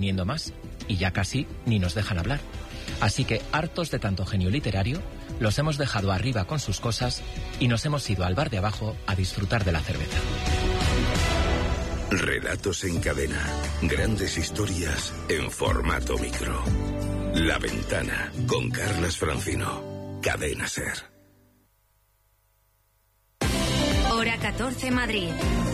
viniendo más y ya casi ni nos dejan hablar. Así que, hartos de tanto genio literario, los hemos dejado arriba con sus cosas y nos hemos ido al bar de abajo a disfrutar de la cerveza. Relatos en cadena. Grandes historias en formato micro. La Ventana, con Carlas Francino. Cadena SER. Hora 14, Madrid.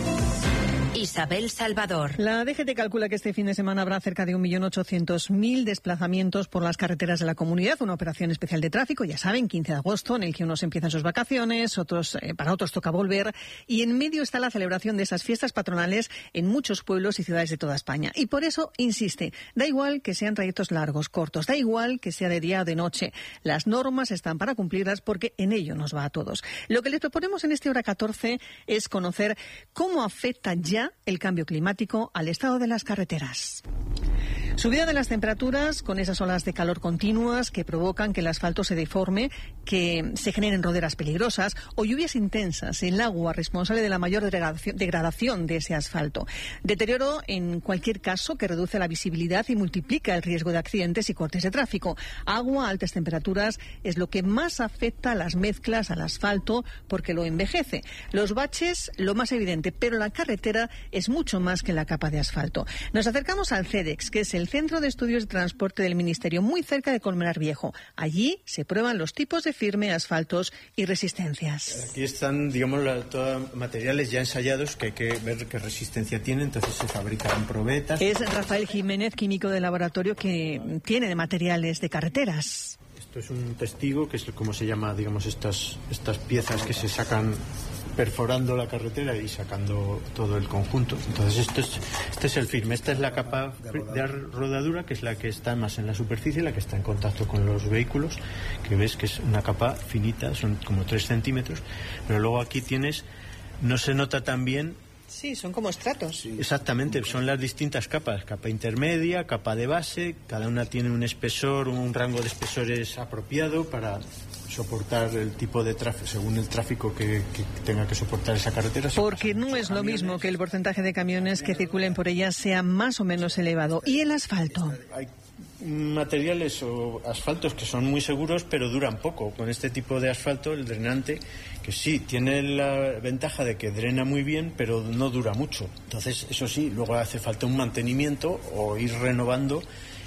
Isabel Salvador. La DGT calcula que este fin de semana habrá cerca de 1.800.000 desplazamientos por las carreteras de la comunidad, una operación especial de tráfico, ya saben, 15 de agosto, en el que unos empiezan sus vacaciones, para otros toca volver, y en medio está la celebración de esas fiestas patronales en muchos pueblos y ciudades de toda España. Y por eso insiste, da igual que sean trayectos largos, cortos, da igual que sea de día o de noche, las normas están para cumplirlas porque en ello nos va a todos. Lo que les proponemos en este Hora 14 es conocer cómo afecta ya el cambio climático al estado de las carreteras. Subida de las temperaturas con esas olas de calor continuas que provocan que el asfalto se deforme, que se generen roderas peligrosas o lluvias intensas, el agua responsable de la mayor degradación de ese asfalto. Deterioro en cualquier caso que reduce la visibilidad y multiplica el riesgo de accidentes y cortes de tráfico. Agua a altas temperaturas es lo que más afecta a las mezclas, al asfalto, porque lo envejece. Los baches, lo más evidente, pero la carretera es mucho más que la capa de asfalto. Nos acercamos al CEDEX, que es el Centro de Estudios de Transporte del Ministerio, muy cerca de Colmenar Viejo. Allí se prueban los tipos de firme, asfaltos y resistencias. Aquí están, digamos, todos materiales ya ensayados que hay que ver qué resistencia tienen, entonces se fabrican probetas. Es Rafael Jiménez, químico de laboratorio, que tiene de materiales de carreteras. Esto es un testigo, que es como se llama, digamos, estas piezas que se sacan perforando la carretera y sacando todo el conjunto. Entonces este es el firme, esta es la capa de rodadura, que es la que está más en la superficie, la que está en contacto con los vehículos, que ves que es una capa finita, son como 3 centímetros, pero luego aquí tienes, no se nota tan bien. Sí, son como estratos. Exactamente, son las distintas capas, capa intermedia, capa de base, cada una tiene un espesor, un rango de espesores apropiado para soportar el tipo de tráfico, según el tráfico que tenga que soportar esa carretera. Porque no es lo mismo que el porcentaje de camiones que circulen por ella sea más o menos elevado. ¿Y el asfalto? Hay materiales o asfaltos que son muy seguros, pero duran poco. Con este tipo de asfalto, el drenante, que sí, tiene la ventaja de que drena muy bien, pero no dura mucho. Entonces, eso sí, luego hace falta un mantenimiento o ir renovando.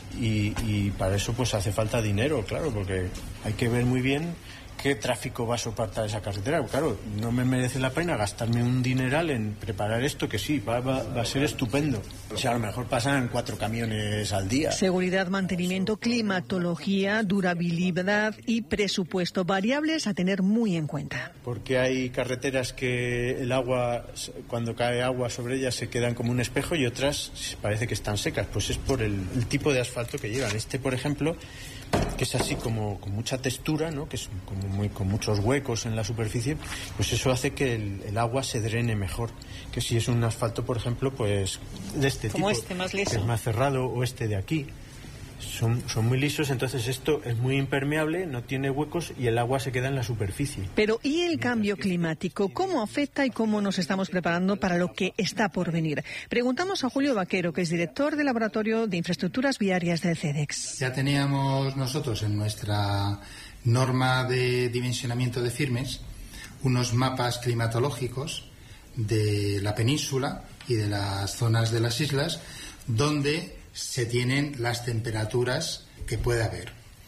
Y para eso pues hace falta dinero, claro, porque hay que ver muy bien qué tráfico va a soportar esa carretera. Claro, no me merece la pena gastarme un dineral en preparar esto, que sí, va a ser estupendo. O sea, a lo mejor pasan 4 camiones al día. Seguridad, mantenimiento, climatología, durabilidad y presupuesto, variables a tener muy en cuenta. Porque hay carreteras que el agua, cuando cae agua sobre ellas, se quedan como un espejo, y otras parece que están secas. Pues es por el tipo de asfalto que llevan. Este, por ejemplo, que es así como con mucha textura, ¿no? Que es como con muchos huecos en la superficie, pues eso hace que el agua se drene mejor que si es un asfalto, por ejemplo, pues de este como tipo, este más liso, que es más cerrado, o este de aquí. Son muy lisos, entonces esto es muy impermeable, no tiene huecos y el agua se queda en la superficie. Pero ¿y el cambio climático? ¿Cómo afecta y cómo nos estamos preparando para lo que está por venir? Preguntamos a Julio Vaquero, que es director del Laboratorio de Infraestructuras Viarias del CEDEX. Ya teníamos nosotros en nuestra norma de dimensionamiento de firmes unos mapas climatológicos de la península y de las zonas de las islas donde se tienen las temperaturas que puede haber.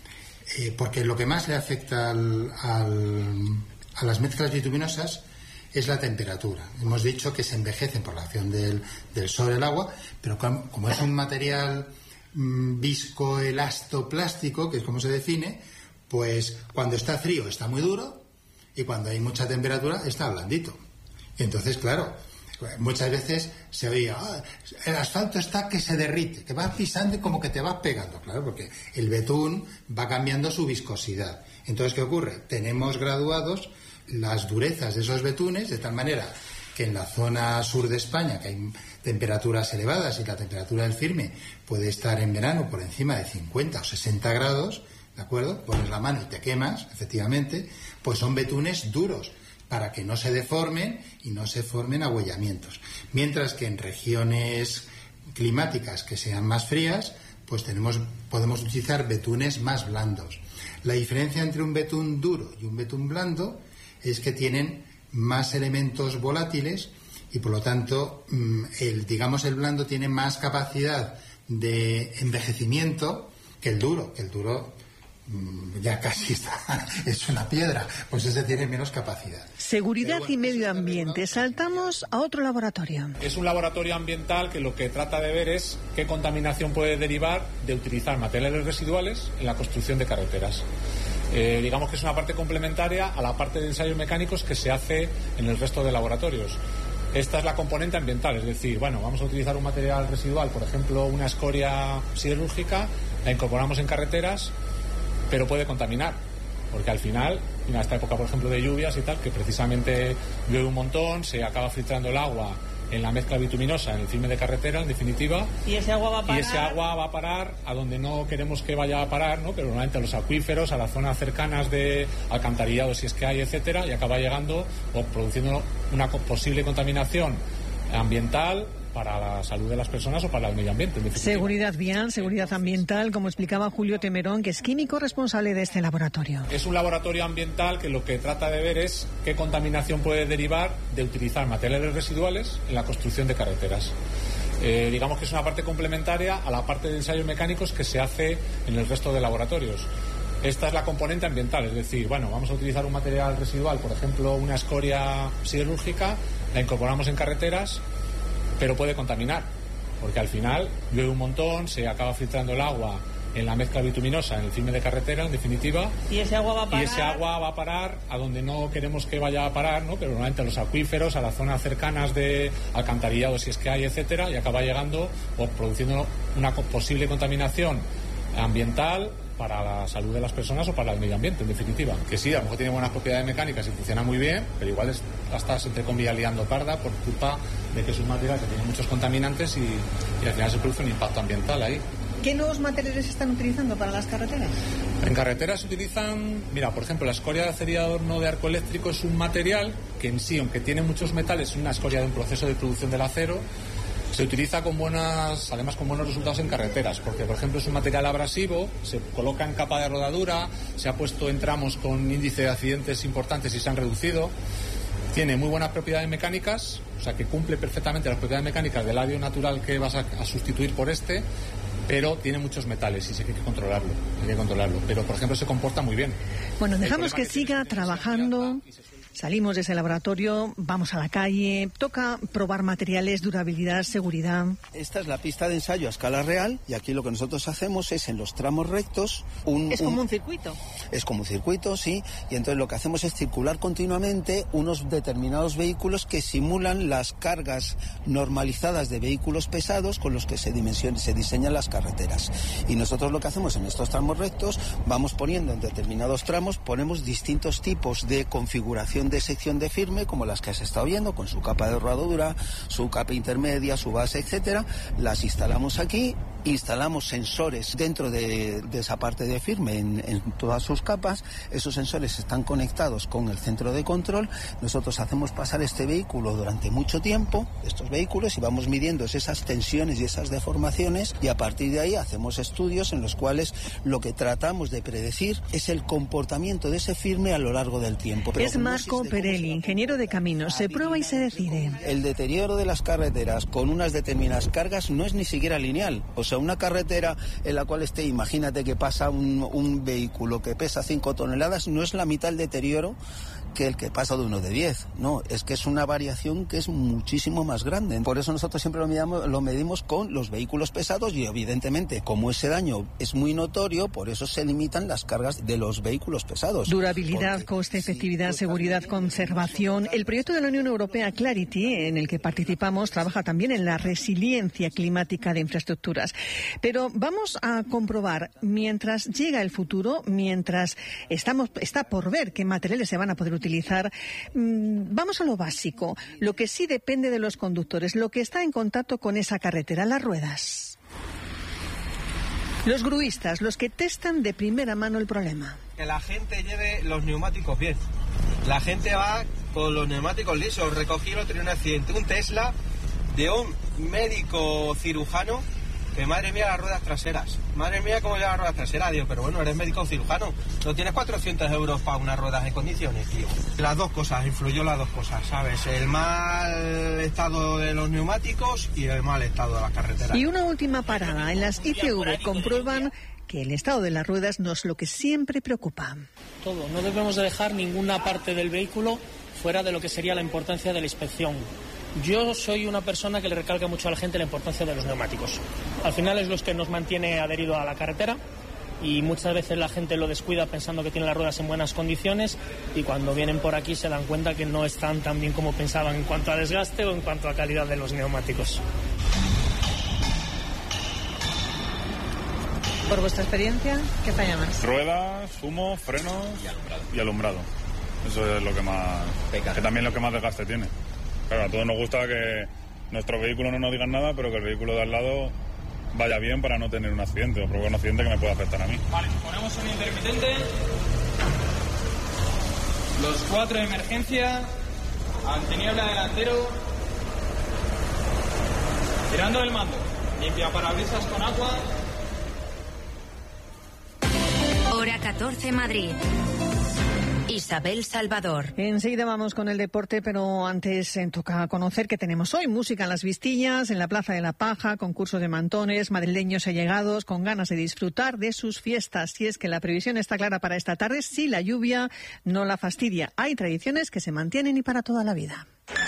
Porque lo que más le afecta a las mezclas bituminosas es la temperatura. Hemos dicho que se envejecen por la acción del sol y el agua, pero como es un material viscoelastoplástico, que es como se define, pues cuando está frío está muy duro y cuando hay mucha temperatura está blandito. Y entonces, claro, muchas veces se oía, el asfalto está que se derrite, que vas pisando y como que te vas pegando, claro, porque el betún va cambiando su viscosidad. Entonces, ¿qué ocurre? Tenemos graduados las durezas de esos betunes de tal manera que en la zona sur de España, que hay temperaturas elevadas y la temperatura del firme puede estar en verano por encima de 50 o 60 grados, ¿de acuerdo? Pones la mano y te quemas, efectivamente, pues son betunes duros, para que no se deformen y no se formen ahuellamientos. Mientras que en regiones climáticas que sean más frías, pues podemos utilizar betunes más blandos. La diferencia entre un betún duro y un betún blando es que tienen más elementos volátiles y por lo tanto el blando tiene más capacidad de envejecimiento que el duro. Ya casi está hecho una piedra, pues ese tiene menos capacidad. Seguridad y medio ambiente. Saltamos a otro laboratorio. Es un laboratorio ambiental que lo que trata de ver es qué contaminación puede derivar de utilizar materiales residuales en la construcción de carreteras. Digamos que es una parte complementaria a la parte de ensayos mecánicos que se hace en el resto de laboratorios. Esta es la componente ambiental, es decir, vamos a utilizar un material residual, por ejemplo, una escoria siderúrgica, la incorporamos en carreteras, pero puede contaminar, porque al final, en esta época, por ejemplo, de lluvias y tal, que precisamente llueve un montón, se acaba filtrando el agua en la mezcla bituminosa, en el filme de carretera, en definitiva, y ese agua va a parar a donde no queremos que vaya a parar, ¿no? Pero normalmente a los acuíferos, a las zonas cercanas de alcantarillado, si es que hay, etcétera, y acaba llegando o produciendo una posible contaminación ambiental para la salud de las personas o para el medio ambiente. Seguridad vial, seguridad ambiental, como explicaba Julio Temerón, que es químico responsable de este laboratorio. Es un laboratorio ambiental que lo que trata de ver es qué contaminación puede derivar de utilizar materiales residuales en la construcción de carreteras. Digamos que es una parte complementaria a la parte de ensayos mecánicos que se hace en el resto de laboratorios. Esta es la componente ambiental, es decir, vamos a utilizar un material residual, por ejemplo, una escoria siderúrgica, la incorporamos en carreteras, pero puede contaminar, porque al final llueve un montón, se acaba filtrando el agua en la mezcla bituminosa, en el filme de carretera, en definitiva, y ese agua va a parar a donde no queremos que vaya a parar, ¿no? Pero normalmente a los acuíferos, a las zonas cercanas de alcantarillado, si es que hay, etcétera, y acaba llegando o produciendo una posible contaminación ambiental para la salud de las personas o para el medio ambiente, en definitiva. Que sí, a lo mejor tiene buenas propiedades mecánicas y funciona muy bien, pero igual la estás, entre comillas, liando parda por culpa de que es un material que tiene muchos contaminantes y al final se produce un impacto ambiental ahí. ¿Qué nuevos materiales se están utilizando para las carreteras? En carreteras se utilizan, por ejemplo, la escoria de acería de horno de arco eléctrico es un material que en sí, aunque tiene muchos metales, es una escoria de un proceso de producción del acero. Se utiliza además con buenos resultados en carreteras, porque por ejemplo es un material abrasivo, se coloca en capa de rodadura, se ha puesto en tramos con índice de accidentes importantes y se han reducido. Tiene muy buenas propiedades mecánicas, o sea que cumple perfectamente las propiedades mecánicas del adio natural que vas a sustituir por este, pero tiene muchos metales y sí que hay que controlarlo. Pero por ejemplo se comporta muy bien. Bueno, dejamos que siga trabajando. Salimos de ese laboratorio, vamos a la calle, toca probar materiales, durabilidad, seguridad. Esta es la pista de ensayo a escala real y aquí lo que nosotros hacemos es en los tramos rectos... ¿Es como un circuito? Es como un circuito, sí, y entonces lo que hacemos es circular continuamente unos determinados vehículos que simulan las cargas normalizadas de vehículos pesados con los que se diseñan las carreteras. Y nosotros lo que hacemos en estos tramos rectos, vamos poniendo en determinados tramos, ponemos distintos tipos de configuración de sección de firme, como las que has estado viendo, con su capa de rodadura, su capa intermedia, su base, etcétera. Las instalamos aquí, instalamos sensores dentro de esa parte de firme en todas sus capas. Esos sensores están conectados con el centro de control. Nosotros hacemos pasar este vehículo durante mucho tiempo, estos vehículos, y vamos midiendo esas tensiones y esas deformaciones, y a partir de ahí hacemos estudios en los cuales lo que tratamos de predecir es el comportamiento de ese firme a lo largo del tiempo. Es Marco Perelli, ingeniero de caminos. Se prueba y se decide. El deterioro de las carreteras con unas determinadas cargas no es ni siquiera lineal. O sea, una carretera en la cual imagínate que pasa un vehículo que pesa 5 toneladas, no es la mitad del deterioro que el que pasa de uno de 10. No, es que es una variación que es muchísimo más grande. Por eso nosotros siempre lo medimos con los vehículos pesados y evidentemente como ese daño es muy notorio, por eso se limitan las cargas de los vehículos pesados. Durabilidad, coste, efectividad, seguridad, conservación. El proyecto de la Unión Europea Clarity, en el que participamos, trabaja también en la resiliencia climática de infraestructuras. Pero vamos a comprobar, mientras llega el futuro, mientras está por ver qué materiales se van a poder utilizar, vamos a lo básico, lo que sí depende de los conductores, lo que está en contacto con esa carretera, las ruedas. Los gruistas, los que testan de primera mano el problema. Que la gente lleve los neumáticos bien. La gente va con los neumáticos lisos. Recogí el otro día un accidente, un Tesla de un médico cirujano que madre mía las ruedas traseras. Madre mía cómo lleva las ruedas traseras. Digo, pero bueno, eres médico cirujano. No tienes 400 euros para unas ruedas en condiciones, tío. Las dos cosas, influyó las dos cosas, ¿sabes? El mal estado de los neumáticos y el mal estado de las carreteras. Y una última parada. En las ICV comprueban que el estado de las ruedas no es lo que siempre preocupa. Todo, no debemos de dejar ninguna parte del vehículo fuera de lo que sería la importancia de la inspección. Yo soy una persona que le recalca mucho a la gente la importancia de los neumáticos. Al final es los que nos mantiene adherido a la carretera y muchas veces la gente lo descuida pensando que tiene las ruedas en buenas condiciones y cuando vienen por aquí se dan cuenta que no están tan bien como pensaban en cuanto a desgaste o en cuanto a calidad de los neumáticos. Por vuestra experiencia, ¿qué falla más? Ruedas, humo, frenos y alumbrado. Eso es lo que más... que también lo que más desgaste tiene. Claro, a todos nos gusta que nuestro vehículo no nos digan nada, pero que el vehículo de al lado vaya bien para no tener un accidente o provocar un accidente que me pueda afectar a mí. Vale, ponemos sonido intermitente. Los 4 de emergencia. Antiniebla delantero. Tirando el mando. Limpia parabrisas con agua. Hora 14 Madrid. Isabel Salvador. Enseguida vamos con el deporte, pero antes toca conocer qué tenemos hoy. Música en las Vistillas, en la Plaza de la Paja, concursos de mantones, madrileños allegados con ganas de disfrutar de sus fiestas. Y es que la previsión está clara para esta tarde, si la lluvia no la fastidia. Hay tradiciones que se mantienen y para toda la vida.